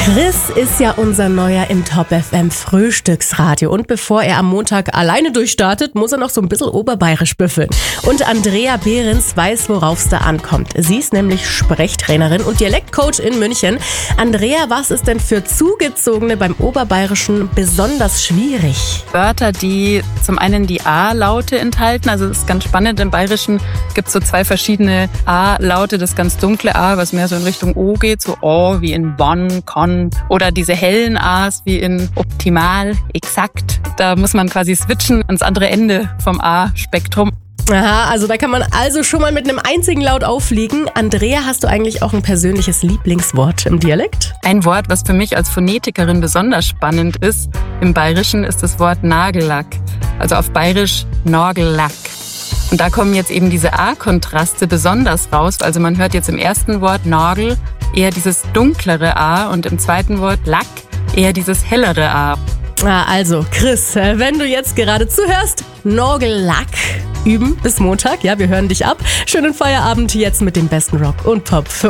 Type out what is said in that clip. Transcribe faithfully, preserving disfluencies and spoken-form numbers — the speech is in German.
Chris ist ja unser neuer im Top F M Frühstücksradio. Und bevor er am Montag alleine durchstartet, muss er noch so ein bisschen oberbayerisch büffeln. Und Andrea Behrens weiß, worauf es da ankommt. Sie ist nämlich Sprechtrainerin und Dialektcoach in München. Andrea, was ist denn für Zugezogene beim Oberbayerischen besonders schwierig? Wörter, die zum einen die A-Laute enthalten. Also das ist ganz spannend. Im Bayerischen gibt es so zwei verschiedene A-Laute. Das ganz dunkle A, was mehr so in Richtung O geht, so O wie in wann, kann. Oder diese hellen A's wie in optimal, exakt. Da muss man quasi switchen ans andere Ende vom A-Spektrum. Aha, also da kann man also schon mal mit einem einzigen Laut auffliegen. Andrea, hast du eigentlich auch ein persönliches Lieblingswort im Dialekt? Ein Wort, was für mich als Phonetikerin besonders spannend ist, im Bayerischen ist das Wort Nagellack. Also auf Bayerisch Nagellack. Und da kommen jetzt eben diese A-Kontraste besonders raus. Also man hört jetzt im ersten Wort Nagel eher dieses dunklere A und im zweiten Wort Lack eher dieses hellere A. Ah, also Chris, wenn du jetzt gerade zuhörst, Nagellack üben bis Montag. Ja, wir hören dich ab. Schönen Feierabend jetzt mit dem besten Rock und Pop für